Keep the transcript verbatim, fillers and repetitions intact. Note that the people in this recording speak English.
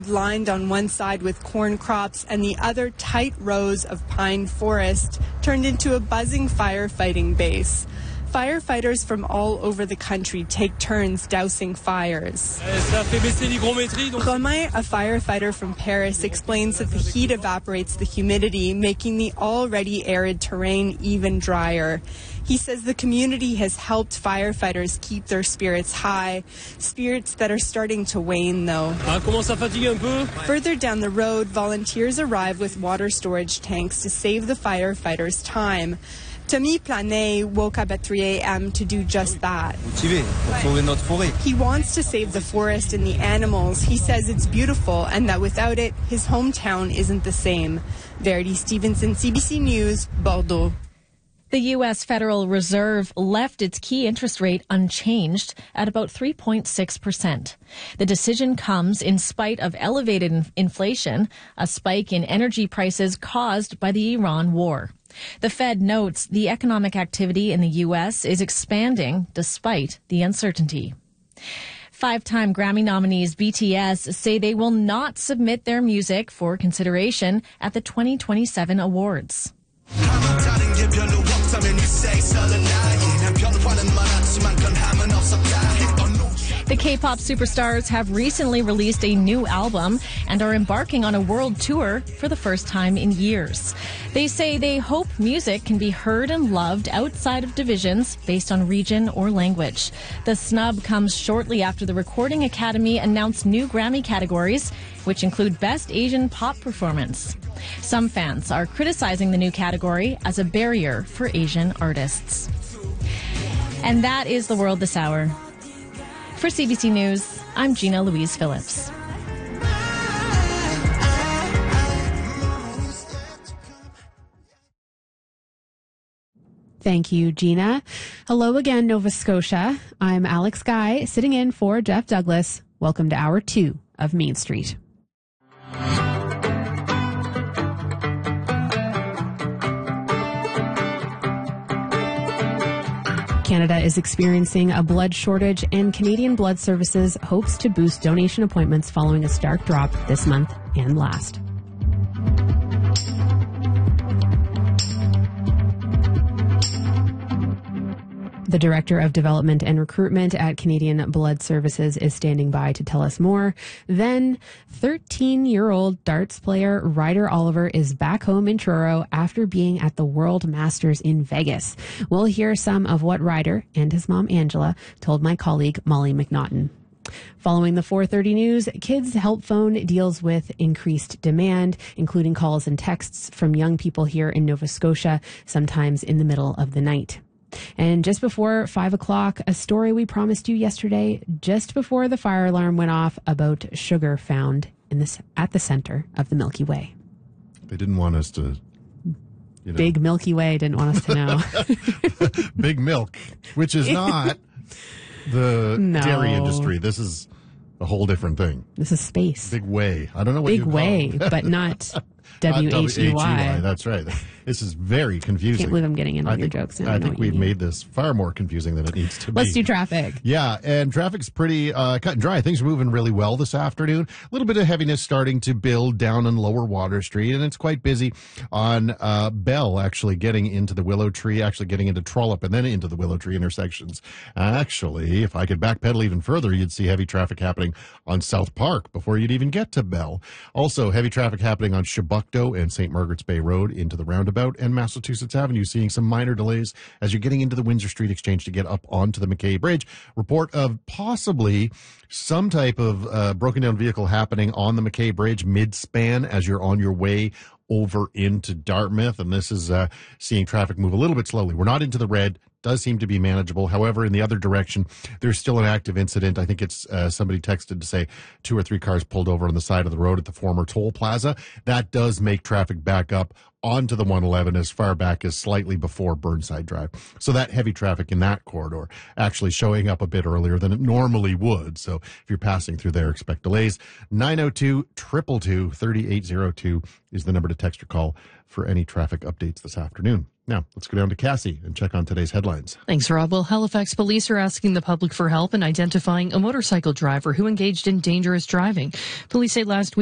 lined on one side with corn crops and the other tight rows of pine forest, turned into a buzzing firefighting base. Firefighters from all over the country take turns dousing fires. Romain, a firefighter from Paris, explains that the heat evaporates the humidity, making the already arid terrain even drier. He says the community has helped firefighters keep their spirits high, spirits that are starting to wane, though. Further down the road, volunteers arrive with water storage tanks to save the firefighters time. Tommy Planet woke up at three a.m. to do just that. He wants to save the forest and the animals. He says it's beautiful and that without it, his hometown isn't the same. Verity Stevenson, C B C News, Bordeaux. The U S Federal Reserve left its key interest rate unchanged at about three point six percent. The decision comes in spite of elevated in- inflation, a spike in energy prices caused by the Iran war. The Fed notes the economic activity in the U S is expanding despite the uncertainty. Five-time Grammy nominees B T S say they will not submit their music for consideration at the twenty twenty-seven awards. The K-pop superstars have recently released a new album and are embarking on a world tour for the first time in years. They say they hope music can be heard and loved outside of divisions based on region or language. The snub comes shortly after the Recording Academy announced new Grammy categories, which include Best Asian Pop Performance. Some fans are criticizing the new category as a barrier for Asian artists. And that is the world this hour. For C B C News, I'm Gina Louise Phillips. Thank you, Gina. Hello again, Nova Scotia. I'm Alex Guy, sitting in for Jeff Douglas. Welcome to Hour two of Main Street. Canada is experiencing a blood shortage, and Canadian Blood Services hopes to boost donation appointments following a stark drop this month and last. The Director of Development and Recruitment at Canadian Blood Services is standing by to tell us more. Then, thirteen-year-old darts player Ryder Oliver is back home in Truro after being at the World Masters in Vegas. We'll hear some of what Ryder and his mom Angela told my colleague Molly McNaughton. Following the four thirty news, Kids Help Phone deals with increased demand, including calls and texts from young people here in Nova Scotia, sometimes in the middle of the night. And just before five o'clock, a story we promised you yesterday, just before the fire alarm went off, about sugar found in this at the center of the Milky Way. They didn't want us to, you know. Big Milky Way didn't want us to know. Big Milk, which is not the no. dairy industry. This is a whole different thing. This is space. Big Way. I don't know what Big you call Way, it. but not W H E Y. That's right. This is very confusing. Can't believe I'm getting into I your think, jokes. I, I think we've made this far more confusing than it needs to be. Let's do traffic. Yeah, and traffic's pretty uh, cut and dry. Things are moving really well this afternoon. A little bit of heaviness starting to build down on Lower Water Street, and it's quite busy on uh, Bell, actually getting into the Willow Tree, actually getting into Trollope, and then into the Willow Tree intersections. Actually, if I could backpedal even further, you'd see heavy traffic happening on South Park before you'd even get to Bell. Also, heavy traffic happening on Chebucto and Saint Margaret's Bay Road into the roundabout, and Massachusetts Avenue, seeing some minor delays as you're getting into the Windsor Street Exchange to get up onto the McKay Bridge. Report of possibly some type of uh, broken down vehicle happening on the McKay Bridge mid-span as you're on your way over into Dartmouth, and this is uh, seeing traffic move a little bit slowly. We're not into the red. Does seem to be manageable. However, in the other direction, there's still an active incident. I think it's uh, somebody texted to say two or three cars pulled over on the side of the road at the former toll plaza. That does make traffic back up onto the one eleven as far back as slightly before Burnside Drive. So that heavy traffic in that corridor actually showing up a bit earlier than it normally would. So if you're passing through there, expect delays. nine oh two, two two two, three eight oh two is the number to text or call. for any traffic updates this afternoon. Now, let's go down to Cassie and check on today's headlines. Thanks, Rob. Well, Halifax police are asking the public for help in identifying a motorcycle driver who engaged in dangerous driving. Police say last week